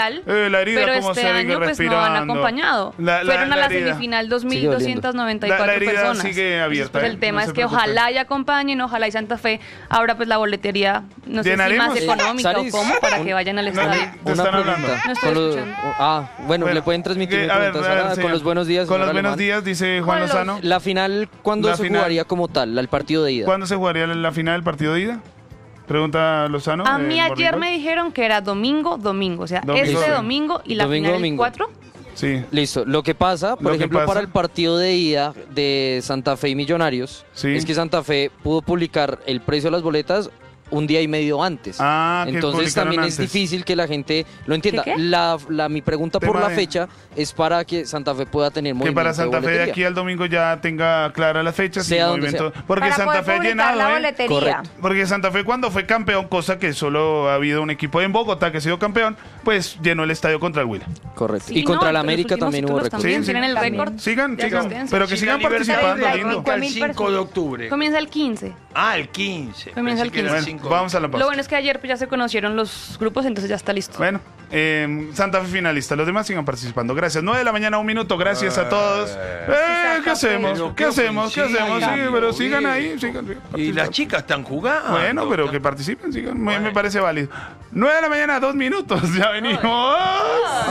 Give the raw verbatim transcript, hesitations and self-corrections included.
mundial, eh, la herida, pero cómo este se año sigue pues respirando. no han acompañado. La- la- Fueron a la la herida. semifinal dos mil Sigue doscientos noventa y cuatro La- la herida personas. sigue abierta, Entonces, pues, ¿eh? el tema No es se que preocupe. ojalá y acompañen, ojalá y Santa Fe abra pues la boletería, no sé si ¿Llenaremos? más Eh, económica ¿Salis? o cómo, para Un- que vayan al No, estadio. te Una están hablando. pregunta. No estoy Con los- escuchando. ah, bueno, Bueno, le pueden transmitir que- mi a ver, pregunta a ver, Sara, señor. con los buenos días. Con los señor buenos Alemán. días, dice Juan Con los- Lozano. La final, ¿cuándo La se final- jugaría como tal? ¿El partido de ida? ¿Cuándo se jugaría la la final del partido de ida? Pregunta Lozano. A eh, mí ayer Morning me Call. dijeron que era domingo, domingo, o sea, Domingo, este sí. domingo y la Domingo, final el domingo. cuatro. Sí. Listo. Lo que pasa, por Lo que ejemplo, pasa- para el partido de ida de Santa Fe y Millonarios, Sí. es que Santa Fe pudo publicar el precio de las boletas un día y medio antes. Ah, que Entonces publicaron también es antes. difícil que la gente lo entienda. ¿Qué, qué? La, la- mi pregunta por Tema la de- fecha es para que Santa Fe pueda tener Que movimiento para Santa de Fe de boletería. aquí al domingo ya tenga clara las fechas Sea y donde movimiento. sea. Porque Para Santa poder Fe ha publicar llenado, la ¿eh? boletería. Correcto. Porque Santa Fe cuando fue campeón, cosa que solo ha habido un equipo en Bogotá que ha sido campeón, pues llenó el estadio contra el Huila. Correcto. Sí, y contra no, la los América últimos también hubo títulos récord. también Sí, sí. tienen el También. récord. Sigan, de sigan, asistencia. pero que Sí, sigan la Libertadores participando, arranca lindo. cinco el mil cinco de personas. octubre. Comienza el quince. Ah, el quince. Comienza Pensé el que era quince. cinco. Bueno, vamos a la pausa. Lo bueno es que ayer pues, ya se conocieron los grupos, entonces ya está listo. Bueno, eh, Santa Fe finalista. Los demás sigan participando. Gracias. nueve de la mañana, un minuto. Gracias a todos. Eh, ¿Qué hacemos? Pero ¿Qué qué hacemos? ¿Qué ofensiva, hacemos? Sí, Dios pero sigan mío. ahí. Sigan, sigan Y participando. las chicas están jugando. Bueno, pero que participen, sigan. Me, me parece válido. nueve de la mañana, dos minutos. Ya venimos.